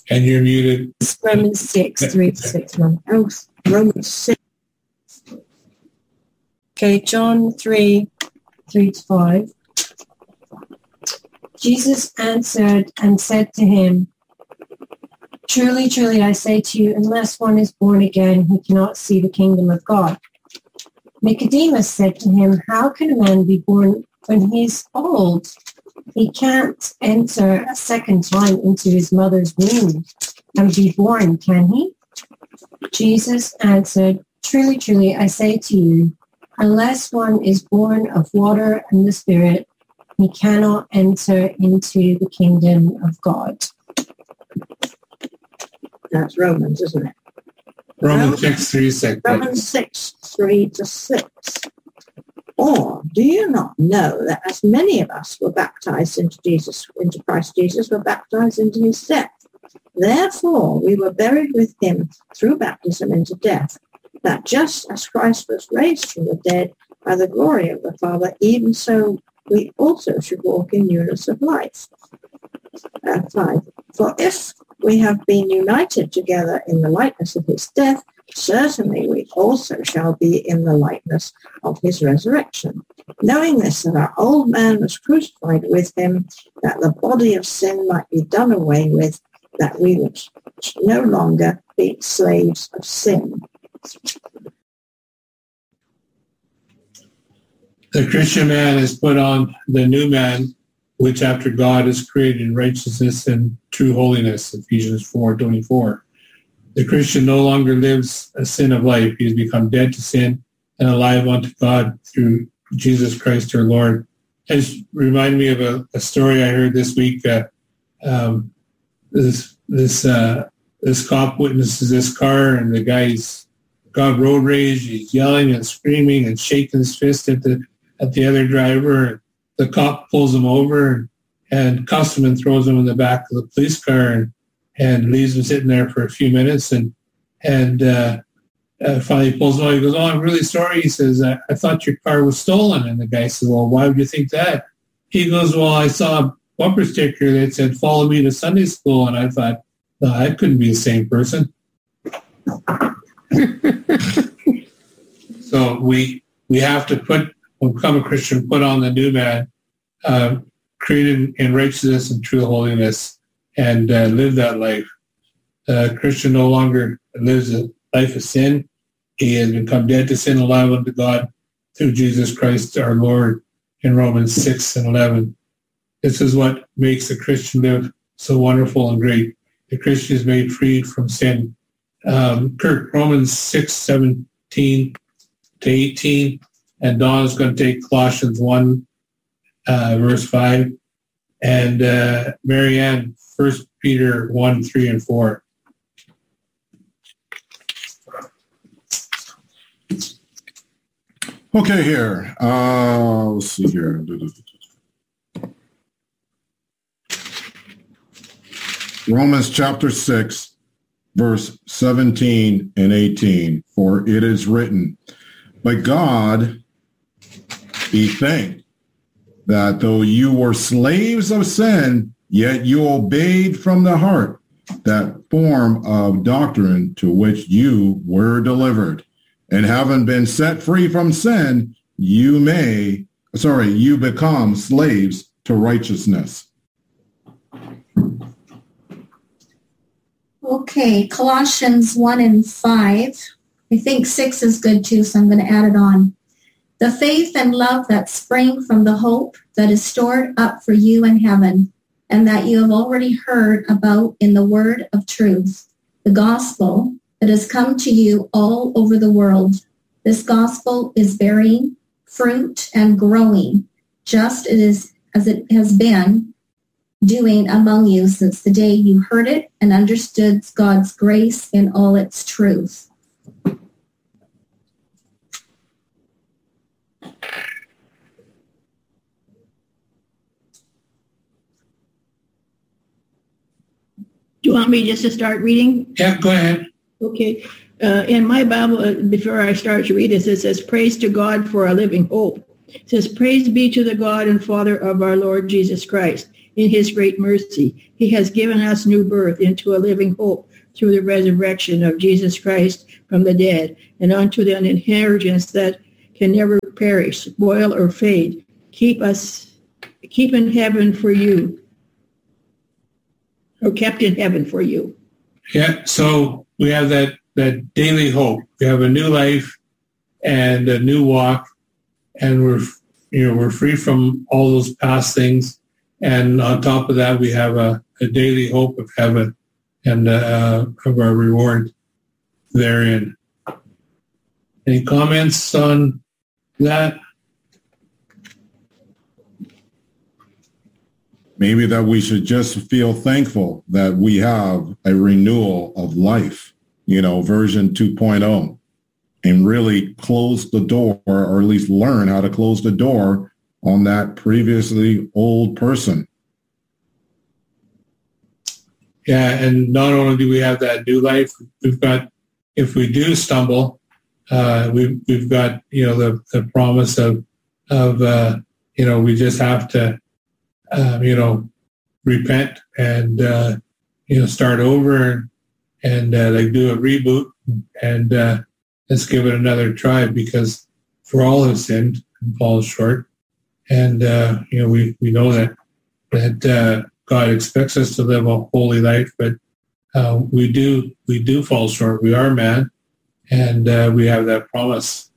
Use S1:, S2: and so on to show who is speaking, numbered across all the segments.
S1: And you're muted.
S2: It's Romans 6, 3 to 6.
S3: Oh, Romans 6.
S2: Okay, John 3, 3 to 5. Jesus answered and said to him, "Truly, truly, I say to you, unless one is born again, he cannot see the kingdom of God." Nicodemus said to him, "How can a man be born when he's old? He can't enter a second time into his mother's womb and be born, can he?" Jesus answered, "Truly, truly, I say to you, unless one is born of water and the Spirit, he cannot enter into the kingdom of God."
S3: That's Romans, isn't it?
S1: Romans 6, 3 to 6.
S3: Romans 6, 3 to 6. Or do you not know that as many of us were baptized into Christ Jesus, were baptized into his death? Therefore, we were buried with him through baptism into death, that just as Christ was raised from the dead by the glory of the Father, even so we also should walk in newness of life. 5. For if we have been united together in the likeness of his death, certainly we also shall be in the likeness of his resurrection. Knowing this, that our old man was crucified with him, that the body of sin might be done away with, that we would no longer be slaves of sin.
S1: The Christian man has put on the new man, which after God is created in righteousness and true holiness, Ephesians 4:24. The Christian no longer lives a sin of life. He has become dead to sin and alive unto God through Jesus Christ our Lord. It reminded me of a story I heard this week. This cop witnesses this car, and the guy's got road rage. He's yelling and screaming and shaking his fist at the other driver. The cop pulls him over and cuffs him and throws him in the back of the police car and leaves him sitting there for a few minutes. And finally pulls him over. He goes, "Oh, I'm really sorry." He says, I thought your car was stolen." And the guy said, "Well, why would you think that?" He goes, "Well, I saw a bumper sticker that said, 'Follow me to Sunday school.' And I thought, no, that couldn't be the same person." So we have to become a Christian, put on the new man, created in righteousness and true holiness, and live that life. Christian no longer lives a life of sin. He has become dead to sin, alive unto God through Jesus Christ our Lord in Romans 6 and 11. This is what makes the Christian live so wonderful and great. The Christian is made free from sin. Kirk, Romans 6, 17 to 18, and Don is going to take Colossians 1, verse 5, and Marianne, 1 Peter 1, 3, and 4.
S4: Okay, here. Let's see here. Romans chapter 6, verse 17 and 18. For it is written, "But God be thanked that though you were slaves of sin, yet you obeyed from the heart that form of doctrine to which you were delivered. And having been set free from sin, you become slaves to righteousness."
S5: Okay, Colossians 1 and 5. I think 6 is good too, so I'm going to add it on. "The faith and love that spring from the hope that is stored up for you in heaven, and that you have already heard about in the word of truth, the gospel that has come to you all over the world. This gospel is bearing fruit and growing, just as it has been doing among you since the day you heard it and understood God's grace in all its truth."
S6: Do you want me just to start reading?
S1: Yeah, go ahead.
S6: Okay. In my Bible, before I start to read this, it says, "Praise to God for a living hope." It says, "Praise be to the God and Father of our Lord Jesus Christ. in his great mercy, he has given us new birth into a living hope through the resurrection of Jesus Christ from the dead, and unto an inheritance that can never perish, spoil, or fade. Keep in heaven for you, or kept in heaven for you.
S1: Yeah, so we have that daily hope. We have a new life and a new walk, and we're free from all those past things. And on top of that, we have a daily hope of heaven and of our reward therein. Any comments on that?
S4: Maybe that we should just feel thankful that we have a renewal of life, version 2.0, and really close the door, or at least learn how to close the door on that previously old person.
S1: Yeah, and not only do we have that new life, we've got, if we do stumble, we've got, the promise of we just have to, repent and, start over and do a reboot and let's give it another try, because for all have sinned and fall short. And, we know that God expects us to live a holy life, but we do fall short. We are man, and we have that promise.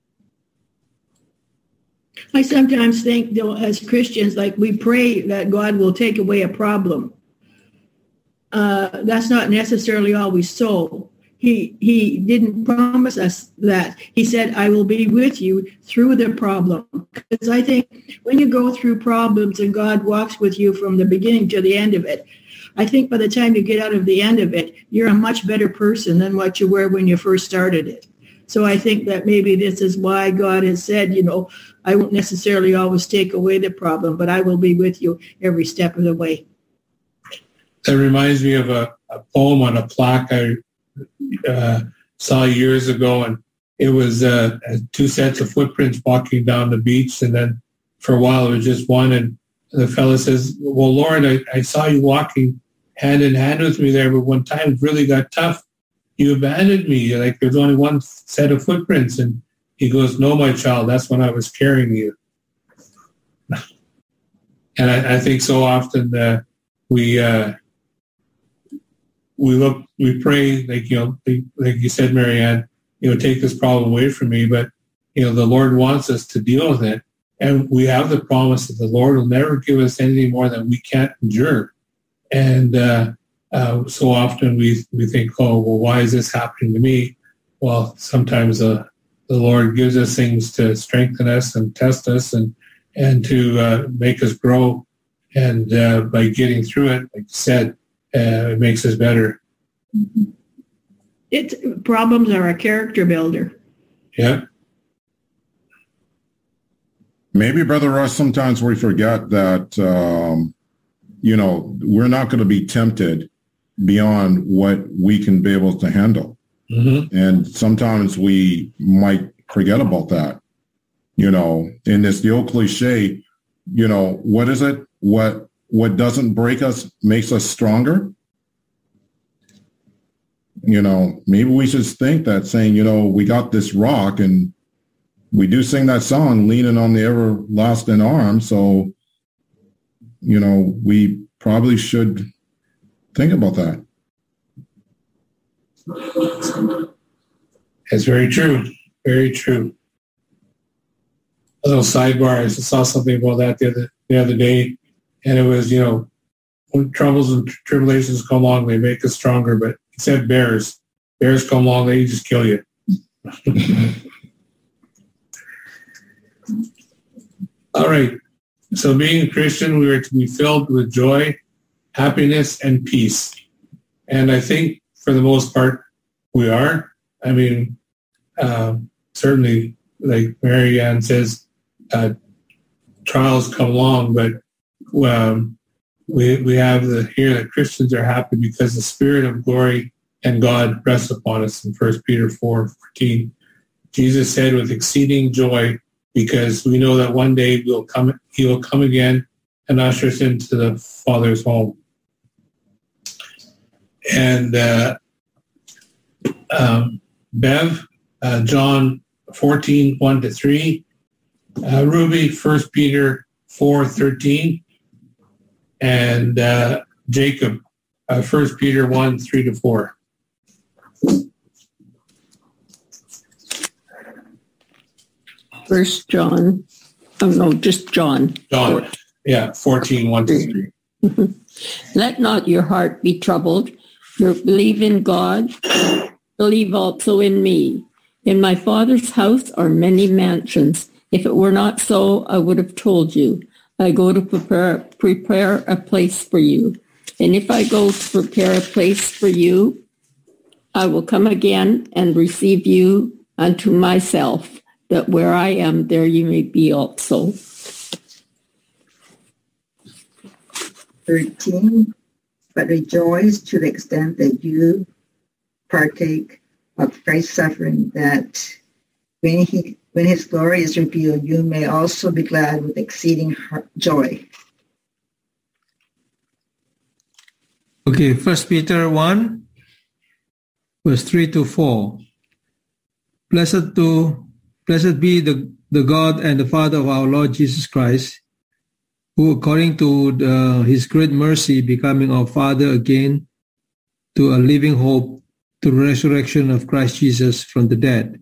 S6: I sometimes think, though, as Christians, we pray that God will take away a problem. That's not necessarily always so. He didn't promise us that. He said, I will be with you through the problem. Because I think when you go through problems and God walks with you from the beginning to the end of it, I think by the time you get out of the end of it, you're a much better person than what you were when you first started it. So I think that maybe this is why God has said, I won't necessarily always take away the problem, but I will be with you every step of the way.
S1: That reminds me of a poem on a plaque I saw years ago, and it was two sets of footprints walking down the beach, and then for a while it was just one, and the fellow says, well, Lord, I saw you walking hand in hand with me there, but when times really got tough, you abandoned me. There's only one set of footprints. And he goes, no, my child, that's when I was carrying you. And I think so often we pray, like you said, Marianne, take this problem away from me. But, the Lord wants us to deal with it. And we have the promise that the Lord will never give us anything more than we can't endure. And so often we think, oh, well, why is this happening to me? Well, sometimes the Lord gives us things to strengthen us and test us and to make us grow. And by getting through it, like you said, it makes us better.
S6: Problems are a character builder.
S1: Yeah.
S4: Maybe, Brother Russ, sometimes we forget that, we're not going to be tempted beyond what we can be able to handle. Mm-hmm. And sometimes we might forget about that. And it's the old cliche, what is it? What doesn't break us makes us stronger. Maybe we should think that, saying, we got this rock, and we do sing that song, leaning on the everlasting arm. So, we probably should think about that.
S1: It's very true. Very true. A little sidebar. I saw something about that the other day, and it was, when troubles and tribulations come along, they make us stronger. But he said bears come along, they just kill you. All right. So being a Christian, we are to be filled with joy, happiness, and peace. And I think for the most part, we are. I mean, certainly, like Marianne says, trials come along, but we have here that Christians are happy because the Spirit of glory and God rests upon us in 1 Peter 4:14. Jesus said, with exceeding joy, because we know that one day he will come again, and usher us into the Father's home. And Bev, John 14, 1-3. Ruby, 1 Peter 4:13. And Jacob, 1 Peter 1, 3-4.
S7: First John. Oh, no, just John.
S1: John, 14, 1-3.
S7: Let not your heart be troubled. You believe in God, believe also in me. In my Father's house are many mansions. If it were not so, I would have told you. I go to prepare a place for you. And if I go to prepare a place for you, I will come again and receive you unto myself, that where I am, there you may be also.
S8: 13, but rejoice to the extent that you partake of Christ's suffering, that when his glory is revealed, you may also be glad with exceeding joy.
S9: Okay, 1 Peter 1, verse 3-4. Blessed be the God and the Father of our Lord Jesus Christ, who according to his great mercy, becoming our Father again to a living hope, to the resurrection of Christ Jesus from the dead.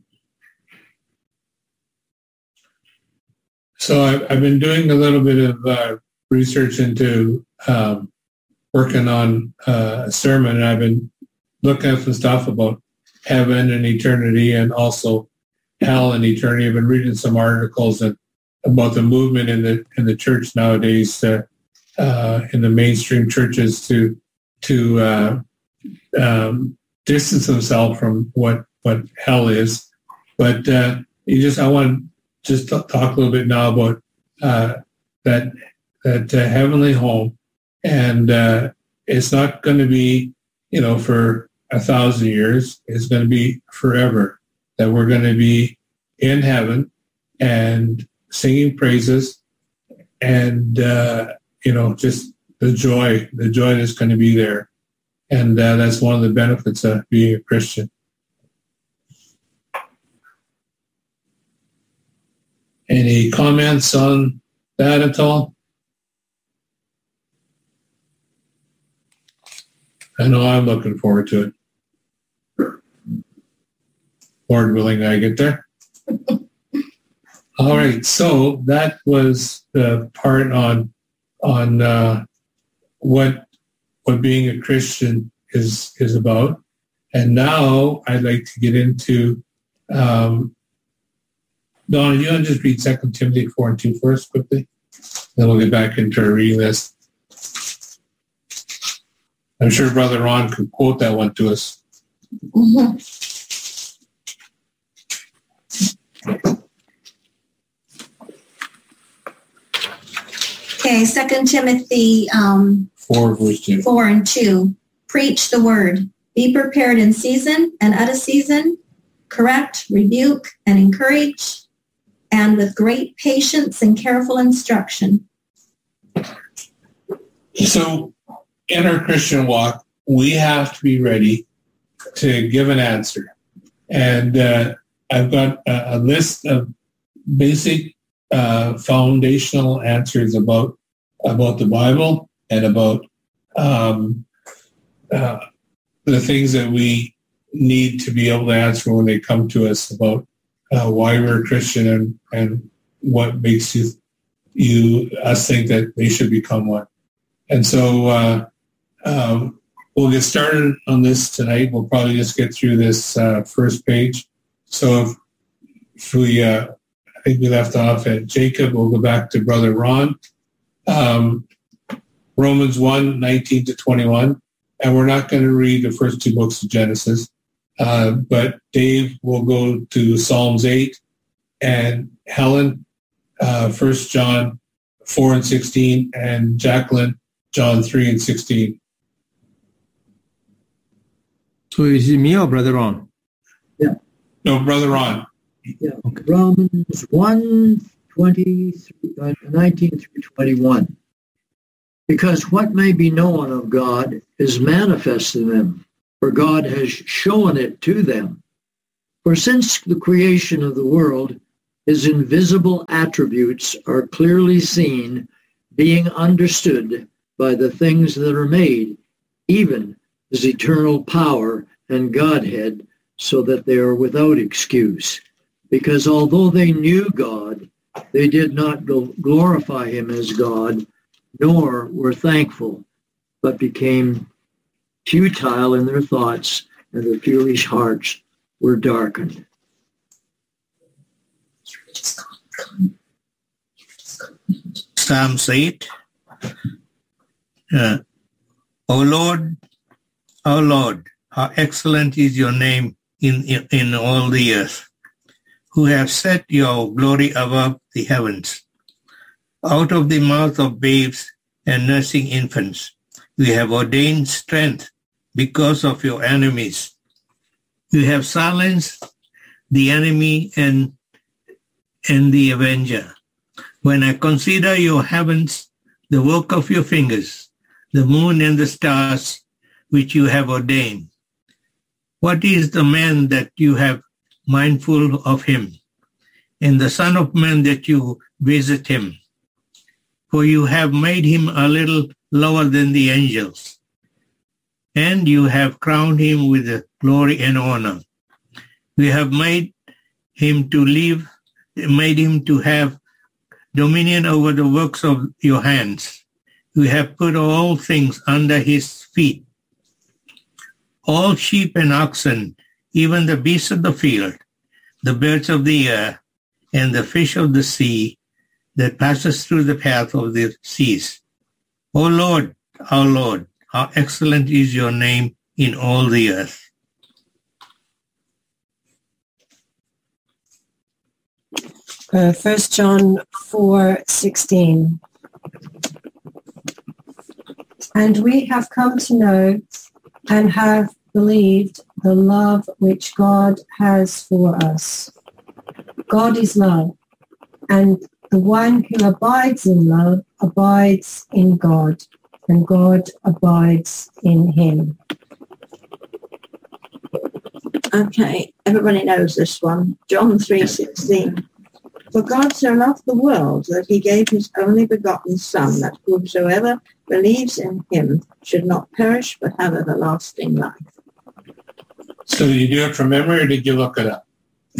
S1: So I've been doing a little bit of research into working on a sermon, and I've been looking at some stuff about heaven and eternity, and also hell and eternity. I've been reading some articles about the movement in the church nowadays, in the mainstream churches, to distance themselves from what hell is. But I want to just talk a little bit now about that heavenly home, and it's not going to be for 1,000 years. It's going to be forever. That we're going to be in heaven and singing praises, and just the joy that's going to be there, and that's one of the benefits of being a Christian. Any comments on that at all? I know I'm looking forward to it. Lord willing, I get there. All right, so that was the part on what being a Christian is about, and now I'd like to get into. Donna, you want to just read 2 Timothy 4:2 for us quickly? Then we'll get back into our reading list. I'm sure Brother Ron could quote that one to us.
S5: Mm-hmm. Okay, 2 Timothy
S1: 4, verse 2.
S5: 4 and 2. Preach the word. Be prepared in season and out of season. Correct, rebuke, and encourage, and with great patience and careful instruction.
S1: So in our Christian walk, we have to be ready to give an answer. And I've got a list of basic foundational answers about the Bible and about the things that we need to be able to answer when they come to us about why we're a Christian and what makes us think that they should become one. And so we'll get started on this tonight. We'll probably just get through this first page. So if we, I think we left off at Jacob, we'll go back to Brother Ron. Romans 1, 19-21. And we're not going to read the first two books of Genesis. But Dave will go to Psalms 8, and Helen, 1 John 4 and 16, and Jacqueline, John 3 and 16.
S9: So is it me or Brother Ron?
S3: Yeah.
S1: No, Brother Ron.
S3: Yeah. Okay. Romans 1, 19 through 21.
S10: because what may be known of God is manifest in them, for God has shown it to them. For since the creation of the world, his invisible attributes are clearly seen, being understood by the things that are made, even his eternal power and Godhead, so that they are without excuse. Because although they knew God, they did not glorify him as God, nor were thankful, but became futile in their thoughts, and their foolish hearts were darkened.
S11: Psalms 8. O Lord, how excellent is your name in all the earth, who have set your glory above the heavens. Out of the mouth of babes and nursing infants, you have ordained strength because of your enemies. You have silenced the enemy and the avenger. When I consider your heavens, the work of your fingers, the moon and the stars which you have ordained. What is the man that you have mindful of him, and the Son of Man that you visit him? For you have made him a little lower than the angels, and you have crowned him with glory and honor. You have made him to have dominion over the works of your hands. You have put all things under his feet, all sheep and oxen, even the beasts of the field, the birds of the air, and the fish of the sea that passes through the path of the seas. O Lord, our Lord, how excellent is your name in all the earth.
S2: First John 4:16. And we have come to know and have believed the love which God has for us. God is love, and the one who abides in love abides in God, and God abides in him.
S3: Okay, everybody knows this one. John 3:16. For God so loved the world that he gave his only begotten Son, that whosoever believes in him should not perish but have everlasting life.
S1: So did you do it from memory or did you look it up?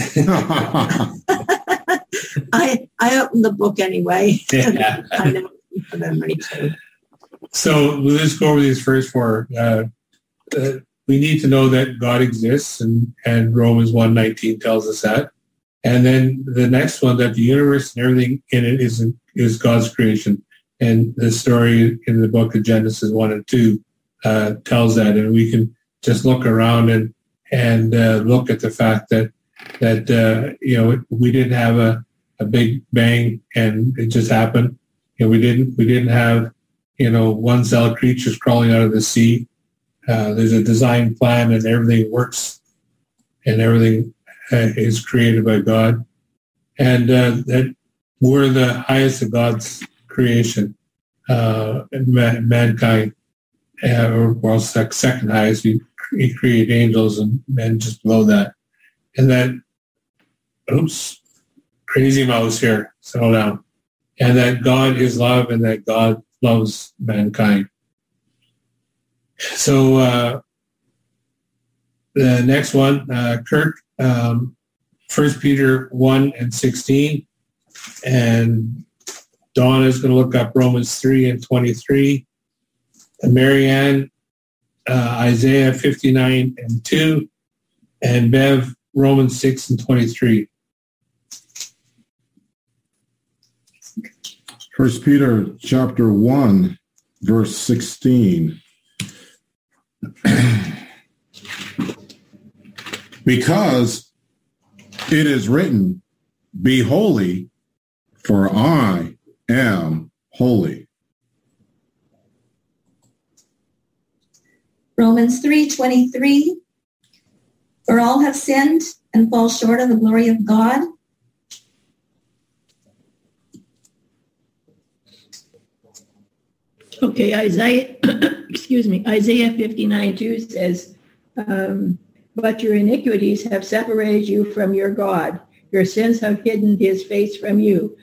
S3: I opened the book anyway.
S1: Yeah.
S3: I know it from memory too.
S1: So let's go over these first four. We need to know that God exists, and Romans 1:19 tells us that. And then the next one, that the universe and everything in it is God's creation. And the story in the book of Genesis 1 and 2 tells that. And we can just look around and look at the fact that we didn't have a big bang and it just happened. We didn't have one cell creatures crawling out of the sea. There's a design plan and everything works, and everything is created by God, and that we're the highest of God's creation, mankind, or second highest. He created angels and men just below that, and that. Oops, crazy mouse here. Settle down. And that God is love, and that God loves mankind. So the next one, Kirk. 1 Peter 1:16, and Dawn is going to look up Romans 3:23, and Marianne, Isaiah 59:2, and Bev, Romans 6:23.
S4: 1 Peter chapter 1, verse 16. Because it is written, be holy, for I am holy.
S5: Romans 3:23. For all have sinned and fall short of the glory of God.
S6: Okay, Isaiah, excuse me, Isaiah 59:2 says, but your iniquities have separated you from your God. Your sins have hidden his face from you.